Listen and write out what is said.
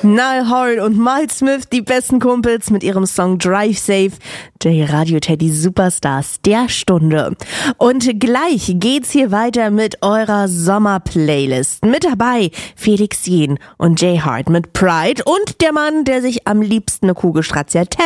Niall Horan und Miles Smith, die besten Kumpels mit ihrem Song Drive Safe. J-Radio Teddy Superstars der Stunde. Und gleich geht's hier weiter mit eurer Sommerplaylist. Mit dabei Felix Jähn und Jay Hart mit Pride und der Mann, der sich am liebsten eine Kugel stracciert.